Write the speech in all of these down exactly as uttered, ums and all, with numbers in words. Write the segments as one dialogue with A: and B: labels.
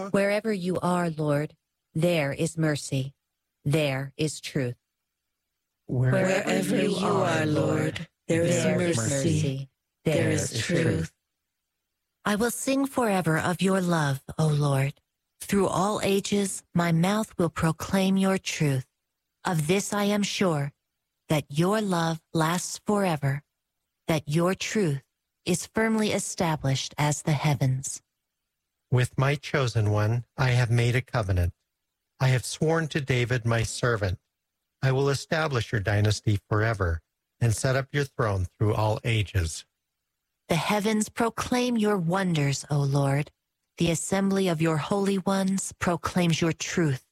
A: Wherever you are, Lord, there is mercy, there is truth.
B: Wherever you are, Lord, there is mercy, there is truth.
C: I will sing forever of your love, O Lord. Through all ages, my mouth will proclaim your truth. Of this I am sure, that your love lasts forever, that your truth is firmly established as the heavens.
D: With my chosen one, I have made a covenant. I have sworn to David, my servant. I will establish your dynasty forever and set up your throne through all ages.
C: The heavens proclaim your wonders, O Lord. The assembly of your holy ones proclaims your truth.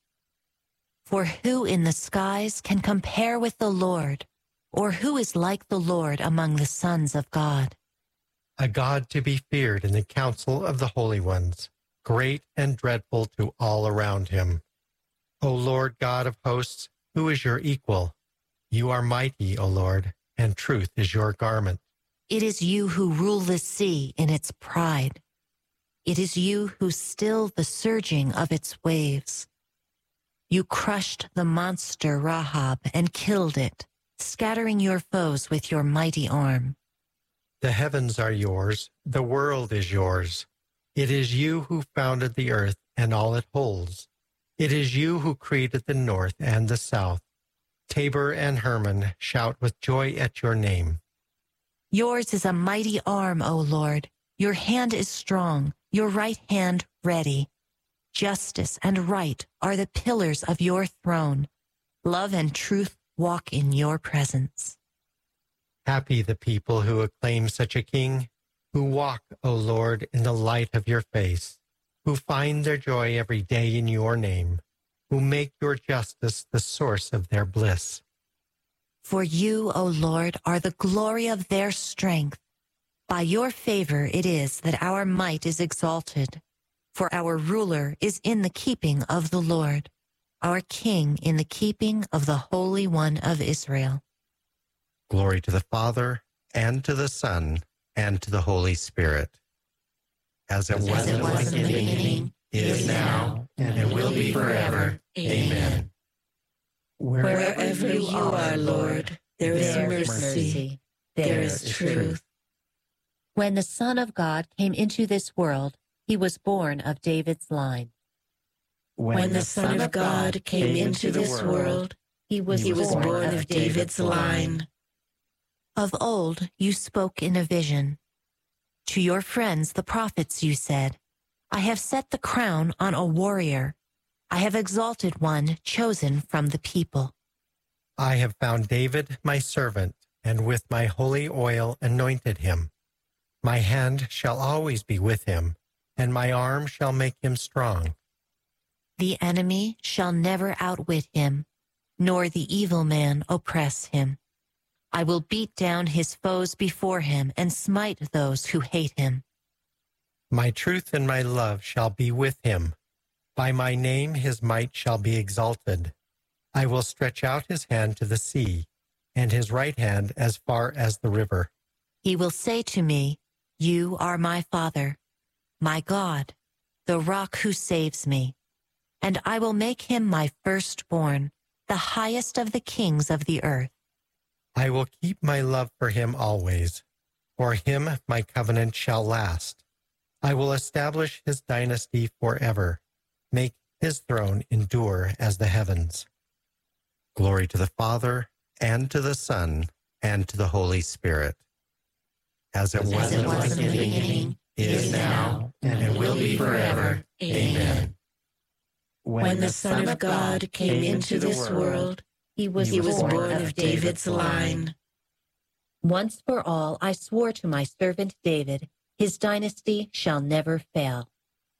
C: For who in the skies can compare with the Lord, or who is like the Lord among the sons of God?
D: A God to be feared in the council of the holy ones, great and dreadful to all around him. O Lord God of hosts, who is your equal? You are mighty, O Lord, and truth is your garment.
C: It is you who rule the sea in its pride. It is you who still the surging of its waves. You crushed the monster Rahab and killed it, scattering your foes with your mighty arm.
D: The heavens are yours, the world is yours. It is you who founded the earth and all it holds. It is you who created the north and the south. Tabor and Hermon shout with joy at your name.
C: Yours is a mighty arm, O Lord. Your hand is strong, your right hand ready. Justice and right are the pillars of your throne. Love and truth walk in your presence.
D: Happy the people who acclaim such a king, who walk, O Lord, in the light of your face, who find their joy every day in your name, who make your justice the source of their bliss.
C: For you, O Lord, are the glory of their strength. By your favor it is that our might is exalted. For our ruler is in the keeping of the Lord, our king in the keeping of the Holy One of Israel.
D: Glory to the Father, and to the Son, and to the Holy Spirit. As it was,
B: As it was in the beginning, is now, and will be forever. Amen. Wherever you are, Lord, there is mercy, there is truth.
A: When the Son of God came into this world, he was born of David's line.
B: When the Son of God came into this world,
A: He was,
B: he was
A: born,
B: born of David's line.
C: Of old you spoke in a vision. To your friends, the prophets, you said, I have set the crown on a warrior. I have exalted one chosen from the people.
D: I have found David, my servant, and with my holy oil anointed him. My hand shall always be with him, and my arm shall make him strong.
C: The enemy shall never outwit him, nor the evil man oppress him. I will beat down his foes before him and smite those who hate him.
D: My truth and my love shall be with him. By my name his might shall be exalted. I will stretch out his hand to the sea, and his right hand as far as the river.
C: He will say to me, You are my Father, my God, the rock who saves me. And I will make him my firstborn, the highest of the kings of the earth.
D: I will keep my love for him always. For him my covenant shall last. I will establish his dynasty forever, make his throne endure as the heavens. Glory to the Father, and to the Son, and to the Holy Spirit. As it was,
B: As it was in the beginning, is now, and will be forever. Amen. When the Son of God came into this world,
A: he was,
B: he was
A: born,
B: born of David's line.
A: Once for all, I swore to my servant David, his dynasty shall never fail.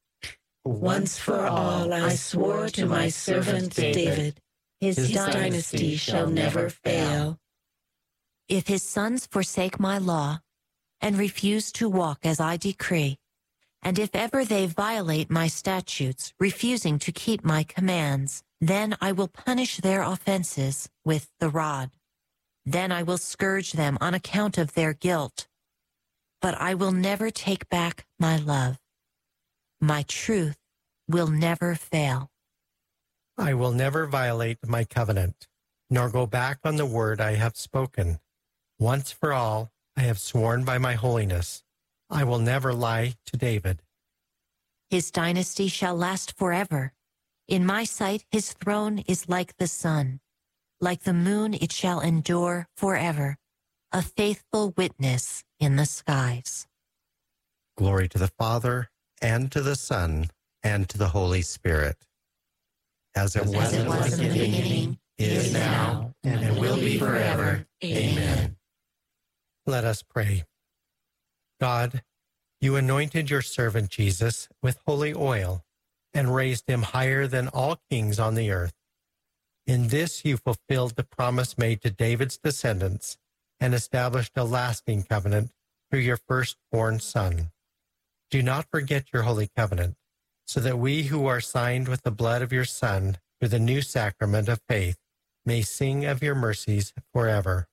B: Once for all, I swore to my servant David,
A: his,
B: his dynasty shall never fail.
C: If his sons forsake my law and refuse to walk as I decree, and if ever they violate my statutes, refusing to keep my commands, then I will punish their offenses with the rod. Then I will scourge them on account of their guilt. But I will never take back my love. My truth will never fail.
D: I will never violate my covenant, nor go back on the word I have spoken. Once for all, I have sworn by my holiness. I will never lie to David.
C: His dynasty shall last forever. In my sight, his throne is like the sun. Like the moon, it shall endure forever, a faithful witness in the skies.
D: Glory to the Father, and to the Son, and to the Holy Spirit. As it was,
B: As it was in the beginning, is now, and will be forever. Amen.
D: Let us pray. God, you anointed your servant Jesus with holy oil and raised him higher than all kings on the earth. In this you fulfilled the promise made to David's descendants and established a lasting covenant through your firstborn Son. Do not forget your holy covenant, so that we who are signed with the blood of your Son through the new sacrament of faith may sing of your mercies forever.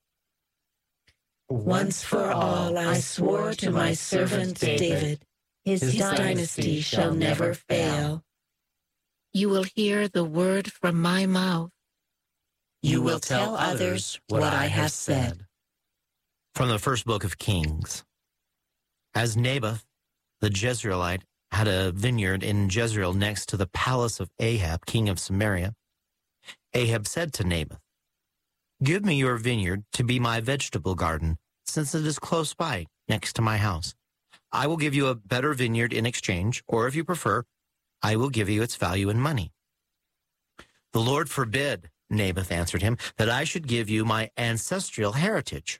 B: Once for all I swore to my servant David, his, his dynasty shall never fail.
E: You will hear the word from my mouth.
B: You will tell others what I have said.
F: From the first book of Kings. As Naboth, the Jezreelite, had a vineyard in Jezreel next to the palace of Ahab, king of Samaria, Ahab said to Naboth, "Give me your vineyard to be my vegetable garden, since it is close by, next to my house. I will give you a better vineyard in exchange, or if you prefer, I will give you its value in money." "The Lord forbid," Naboth answered him, "that I should give you my ancestral heritage."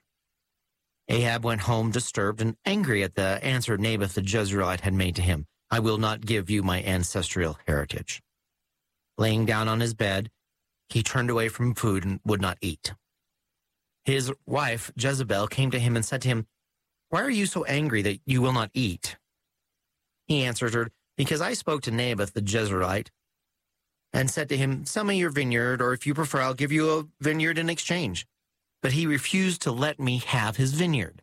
F: Ahab went home disturbed and angry at the answer Naboth the Jezreelite had made to him. "I will not give you my ancestral heritage." Laying down on his bed, he turned away from food and would not eat. His wife, Jezebel, came to him and said to him, "Why are you so angry that you will not eat?" He answered her, "Because I spoke to Naboth the Jezreelite and said to him, 'Sell me your vineyard, or if you prefer, I'll give you a vineyard in exchange.' But he refused to let me have his vineyard."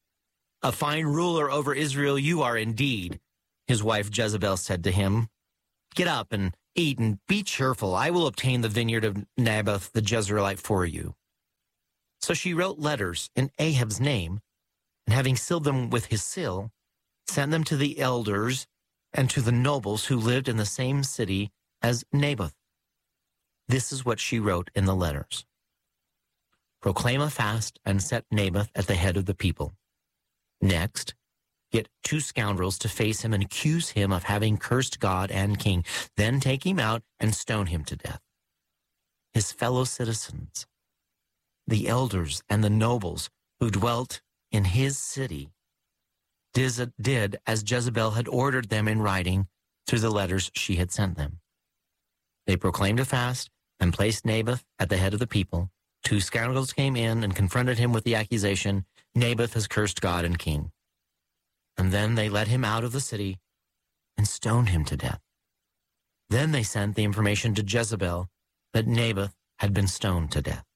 F: "A fine ruler over Israel you are indeed," his wife Jezebel said to him. "Get up and eat and be cheerful. I will obtain the vineyard of Naboth the Jezreelite for you." So she wrote letters in Ahab's name, and having sealed them with his seal, sent them to the elders and to the nobles who lived in the same city as Naboth. This is what she wrote in the letters. "Proclaim a fast and set Naboth at the head of the people. Next, get two scoundrels to face him and accuse him of having cursed God and king. Then take him out and stone him to death. His fellow citizens, the elders and the nobles who dwelt in his city, did, did as Jezebel had ordered them in writing through the letters she had sent them. They proclaimed a fast and placed Naboth at the head of the people. Two scoundrels came in and confronted him with the accusation, 'Naboth has cursed God and king.' And then they led him out of the city and stoned him to death. Then they sent the information to Jezebel that Naboth had been stoned to death.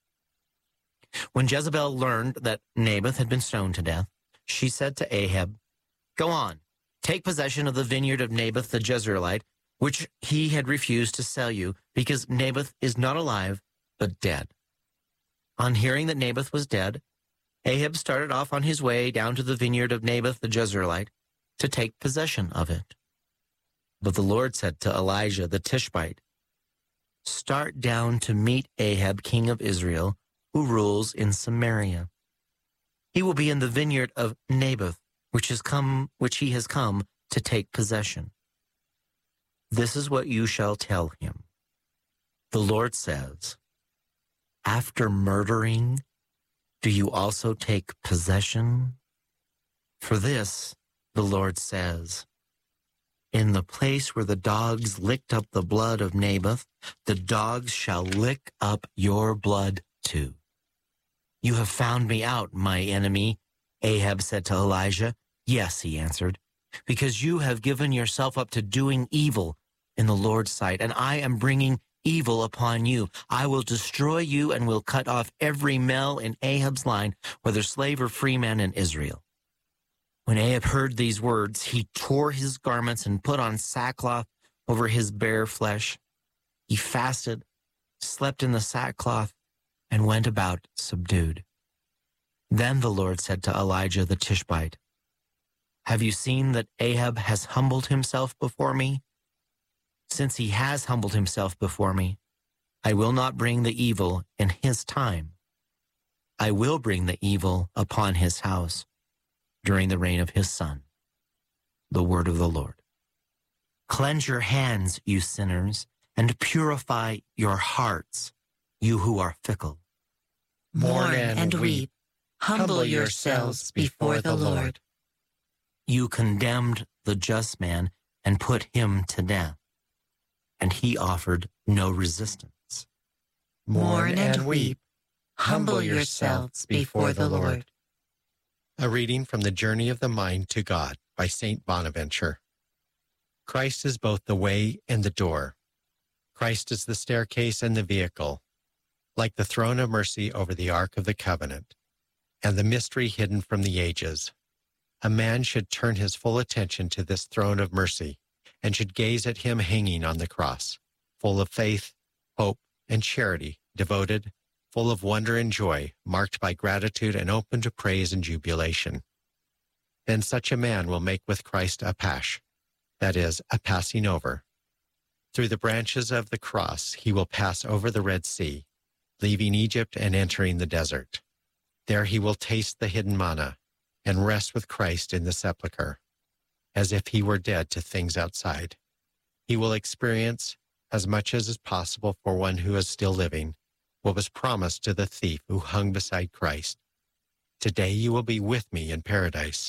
F: When Jezebel learned that Naboth had been stoned to death, she said to Ahab, 'Go on, take possession of the vineyard of Naboth the Jezreelite, which he had refused to sell you, because Naboth is not alive, but dead.' On hearing that Naboth was dead, Ahab started off on his way down to the vineyard of Naboth the Jezreelite to take possession of it. But the Lord said to Elijah the Tishbite, 'Start down to meet Ahab, king of Israel, who rules in Samaria. He will be in the vineyard of Naboth, which has come, which he has come to take possession. This is what you shall tell him. The Lord says, after murdering, do you also take possession? For this, the Lord says, in the place where the dogs licked up the blood of Naboth, the dogs shall lick up your blood too. You have found me out, my enemy, Ahab said to Elijah. Yes, he answered, because you have given yourself up to doing evil in the Lord's sight, and I am bringing evil upon you. I will destroy you and will cut off every male in Ahab's line, whether slave or free man in Israel. When Ahab heard these words, he tore his garments and put on sackcloth, over his bare flesh. He fasted, slept in the sackcloth, and went about subdued. Then the Lord said to Elijah the Tishbite, "Have you seen that Ahab has humbled himself before me? Since he has humbled himself before me, I will not bring the evil in his time. I will bring the evil upon his house during the reign of his son." The word of the Lord. Cleanse your hands, you sinners, and purify your hearts, you who are fickle.
B: Mourn and weep. Humble yourselves before the Lord.
F: You condemned the just man and put him to death, and he offered no resistance.
B: Mourn and weep. Humble yourselves before the Lord.
D: A reading from the Journey of the Mind to God by Saint Bonaventure. Christ is both the way and the door. Christ is the staircase and the vehicle, like the throne of mercy over the Ark of the Covenant, and the mystery hidden from the ages. A man should turn his full attention to this throne of mercy, and should gaze at him hanging on the cross, full of faith, hope, and charity, devoted, full of wonder and joy, marked by gratitude and open to praise and jubilation. Then such a man will make with Christ a pasch, that is, a passing over. Through the branches of the cross he will pass over the Red Sea, leaving Egypt and entering the desert. There he will taste the hidden manna and rest with Christ in the sepulchre, as if he were dead to things outside. He will experience, as much as is possible for one who is still living, what was promised to the thief who hung beside Christ. Today you will be with me in paradise.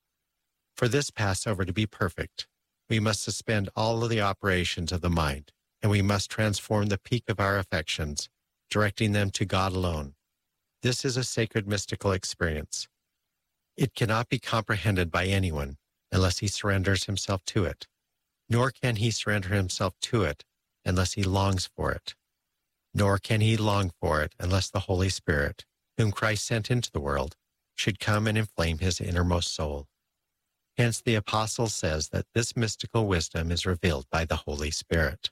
D: For this Passover to be perfect, we must suspend all of the operations of the mind, and we must transform the peak of our affections, directing them to God alone. This is a sacred mystical experience. It cannot be comprehended by anyone unless he surrenders himself to it, nor can he surrender himself to it unless he longs for it, nor can he long for it unless the Holy Spirit, whom Christ sent into the world, should come and inflame his innermost soul. Hence the Apostle says that this mystical wisdom is revealed by the Holy Spirit.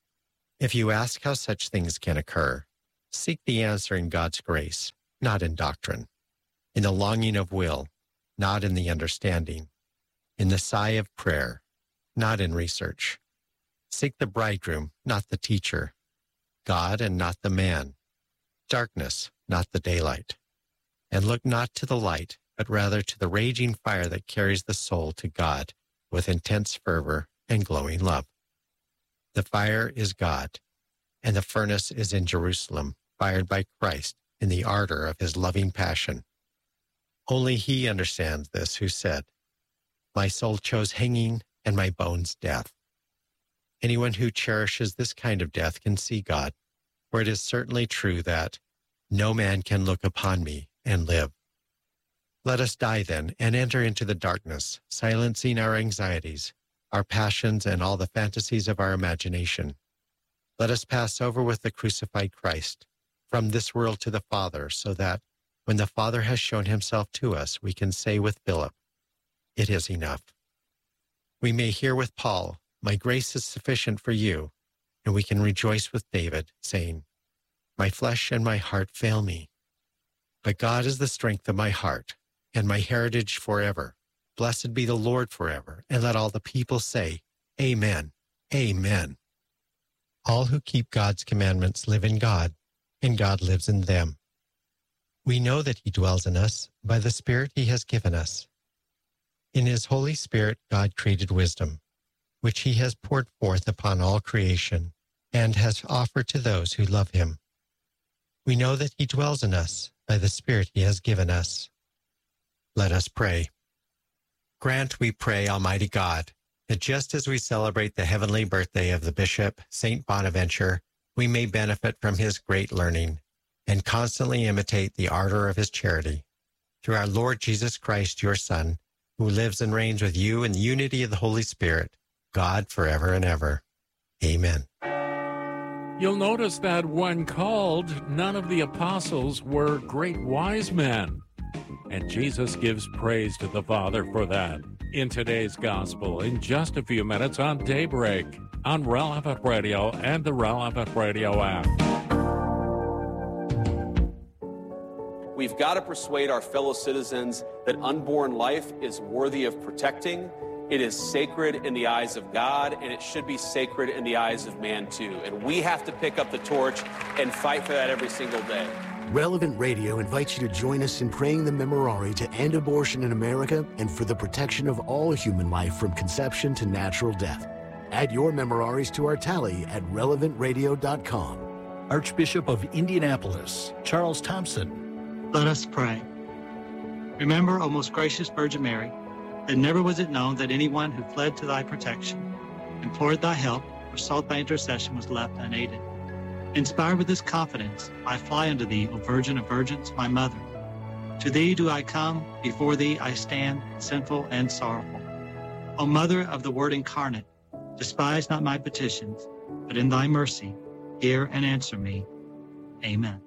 D: If you ask how such things can occur, seek the answer in God's grace, not in doctrine, in the longing of will, not in the understanding, in the sigh of prayer, not in research. Seek the bridegroom, not the teacher, God and not the man, darkness, not the daylight. And look not to the light, but rather to the raging fire that carries the soul to God with intense fervor and glowing love. The fire is God, and the furnace is in Jerusalem, fired by Christ in the ardor of his loving passion. Only he understands this who said, "My soul chose hanging, and my bones death." Anyone who cherishes this kind of death can see God, for it is certainly true that no man can look upon me and live. Let us die then and enter into the darkness, silencing our anxieties, our passions, and all the fantasies of our imagination. Let us pass over with the crucified Christ from this world to the Father, so that when the Father has shown himself to us, we can say with Philip, "It is enough." We may hear with Paul, "My grace is sufficient for you," and we can rejoice with David, saying, "My flesh and my heart fail me. But God is the strength of my heart and my heritage forever. Blessed be the Lord forever, and let all the people say, Amen, Amen." All who keep God's commandments live in God, and God lives in them. We know that he dwells in us by the Spirit he has given us. In his Holy Spirit, God created wisdom, which he has poured forth upon all creation and has offered to those who love him. We know that he dwells in us by the Spirit he has given us. Let us pray. Grant, we pray, Almighty God, that just as we celebrate the heavenly birthday of the Bishop, Saint Bonaventure, we may benefit from his great learning and constantly imitate the ardor of his charity. Through our Lord Jesus Christ, your Son, who lives and reigns with you in the unity of the Holy Spirit, God forever and ever. Amen.
G: You'll notice that when called, none of the apostles were great wise men. and Jesus gives praise to the Father for that. In today's gospel, in just a few minutes on Daybreak, on Relevant Radio and the Relevant Radio app.
H: We've got to persuade our fellow citizens that unborn life is worthy of protecting. It is sacred in the eyes of God, and it should be sacred in the eyes of man, too. And we have to pick up the torch and fight for that every single day.
I: Relevant Radio invites you to join us in praying the Memorare to end abortion in America and for the protection of all human life from conception to natural death. Add your Memoraries to our tally at relevant radio dot com.
J: Archbishop of Indianapolis, Charles Thompson.
K: Let us pray. Remember, O most gracious Virgin Mary, that never was it known that anyone who fled to thy protection, implored thy help, or sought thy intercession was left unaided. Inspired with this confidence, I fly unto thee, O Virgin of Virgins, my mother. To thee do I come, before thee I stand, sinful and sorrowful. O Mother of the Word incarnate, despise not my petitions, but in thy mercy, hear and answer me. Amen.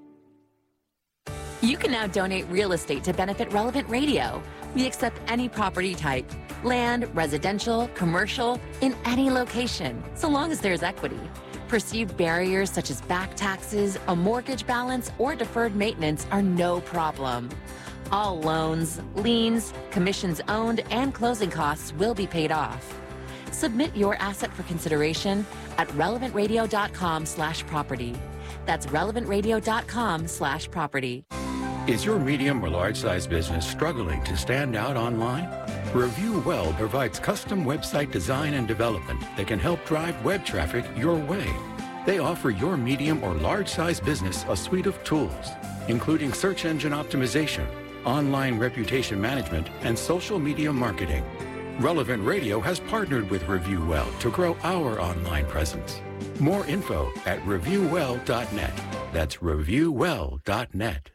L: You can now donate real estate to benefit Relevant Radio. We accept any property type, land, residential, commercial, in any location, so long as there's equity. Perceived barriers such as back taxes, a mortgage balance, or deferred maintenance are no problem. All loans, liens, commissions owned, and closing costs will be paid off. Submit your asset for consideration at relevant radio dot com slash property. That's relevant radio dot com slash property.
M: Is your medium or large size business struggling to stand out online? Review Well provides custom website design and development that can help drive web traffic your way. They offer your medium or large size business a suite of tools, including search engine optimization, online reputation management, and social media marketing. Relevant Radio has partnered with Review Well to grow our online presence. More info at review well dot net. That's review well dot net.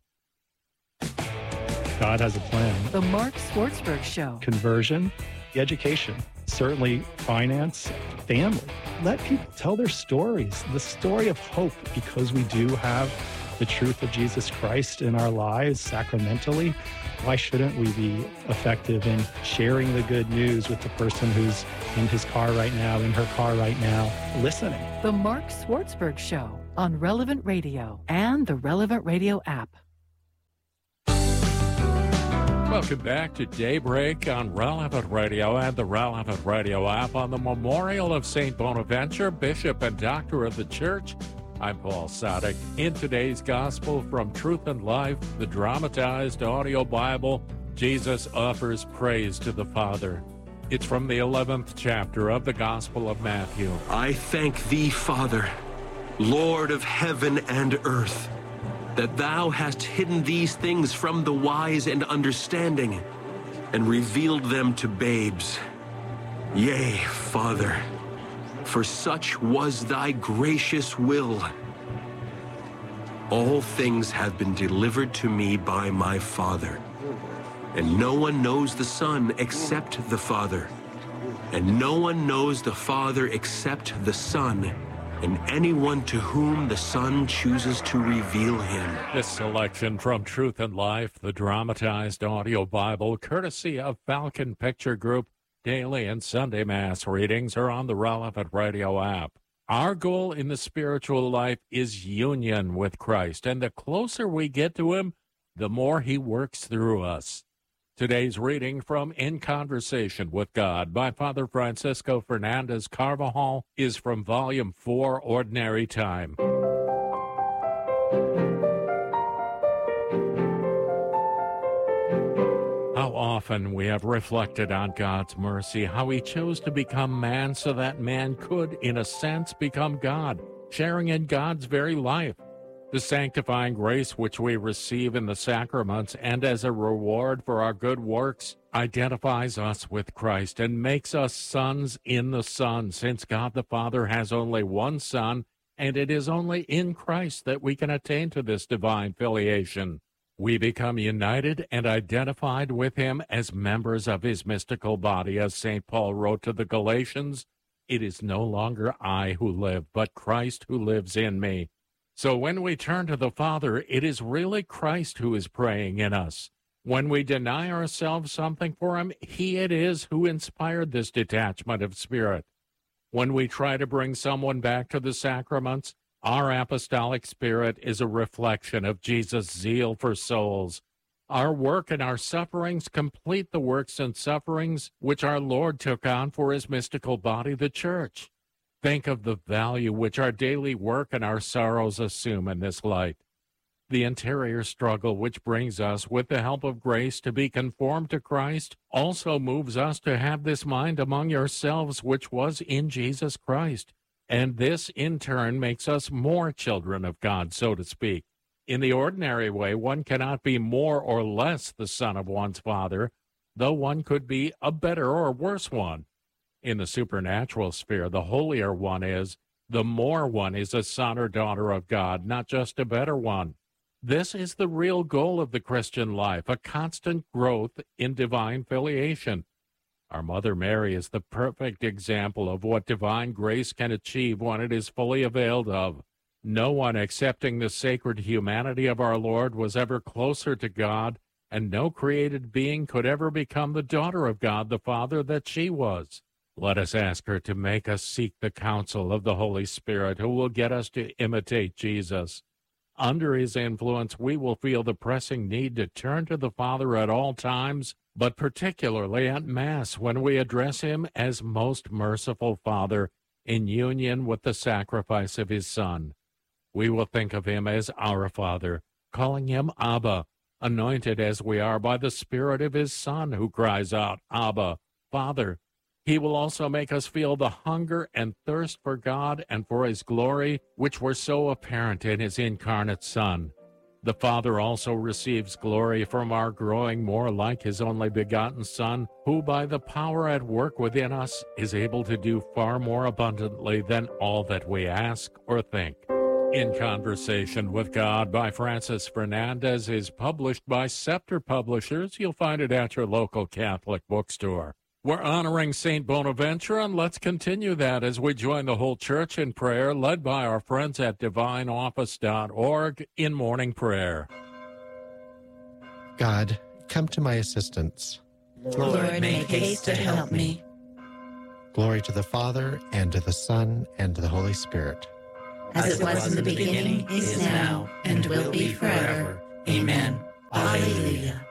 N: God has a plan.
O: The Mark Swartzberg Show.
N: Conversion, education, certainly finance, family. Let people tell their stories, the story of hope, because we do have the truth of Jesus Christ in our lives sacramentally. Why shouldn't we be effective in sharing the good news with the person who's in his car right now, in her car right now, listening?
O: The Mark Swartzberg Show on Relevant Radio and the Relevant Radio app.
G: Welcome back to Daybreak on Relevant Radio and the Relevant Radio app on the memorial of Saint Bonaventure, Bishop and Doctor of the Church. I'm Paul Sadek. In today's Gospel from Truth and Life, the dramatized audio Bible, Jesus offers praise to the Father. It's from the eleventh chapter of the Gospel of Matthew.
P: I thank thee, Father, Lord of heaven and earth, that thou hast hidden these things from the wise and understanding, and revealed them to babes. Yea, Father, for such was thy gracious will. All things have been delivered to me by my Father, and no one knows the Son except the Father, and no one knows the Father except the Son, and anyone to whom the Son chooses to reveal him.
G: This selection from Truth and Life, the dramatized audio Bible, courtesy of Falcon Picture Group. Daily and Sunday Mass readings are on the Relevant Radio app. Our goal in the spiritual life is union with Christ, and the closer we get to him, the more he works through us. Today's reading from In Conversation with God by Father Francisco Fernandez Carvajal is from Volume four, Ordinary Time. How often we have reflected on God's mercy, how he chose to become man so that man could, in a sense, become God, sharing in God's very life. The sanctifying grace which we receive in the sacraments and as a reward for our good works identifies us with Christ and makes us sons in the Son, since God the Father has only one Son, and it is only in Christ that we can attain to this divine filiation. We become united and identified with him as members of his mystical body, as Saint Paul wrote to the Galatians, "It is no longer I who live, but Christ who lives in me." So when we turn to the Father, it is really Christ who is praying in us. When we deny ourselves something for him, he it is who inspired this detachment of spirit. When we try to bring someone back to the sacraments, our apostolic spirit is a reflection of Jesus' zeal for souls. Our work and our sufferings complete the works and sufferings which our Lord took on for his mystical body, the Church. Think of the value which our daily work and our sorrows assume in this light. The interior struggle which brings us, with the help of grace, to be conformed to Christ also moves us to have this mind among yourselves which was in Jesus Christ. And this, in turn, makes us more children of God, so to speak. In the ordinary way, one cannot be more or less the son of one's father, though one could be a better or worse one. In the supernatural sphere, the holier one is, the more one is a son or daughter of God, not just a better one. This is the real goal of the Christian life, a constant growth in divine filiation. Our Mother Mary is the perfect example of what divine grace can achieve when it is fully availed of. No one accepting the sacred humanity of our Lord was ever closer to God, and no created being could ever become the daughter of God the Father that she was. Let us ask her to make us seek the counsel of the Holy Spirit, who will get us to imitate Jesus. Under his influence, we will feel the pressing need to turn to the Father at all times, but particularly at Mass, when we address him as Most Merciful Father in union with the sacrifice of his Son. We will think of him as our Father, calling him Abba, anointed as we are by the Spirit of his Son, who cries out, Abba, Father. He will also make us feel the hunger and thirst for God and for his glory, which were so apparent in his incarnate Son. The Father also receives glory from our growing more like his only begotten Son, who by the power at work within us is able to do far more abundantly than all that we ask or think. In Conversation with God by Francis Fernandez is published by Scepter Publishers. You'll find it at your local Catholic bookstore. We're honoring Saint Bonaventure, and let's continue that as we join the whole church in prayer, led by our friends at divine office dot org in morning prayer.
D: God, come to my assistance.
B: Lord, make haste to help me.
D: Glory to the Father, and to the Son, and to the Holy Spirit.
B: As it was in the beginning, is now, and will be forever. Amen. Alleluia.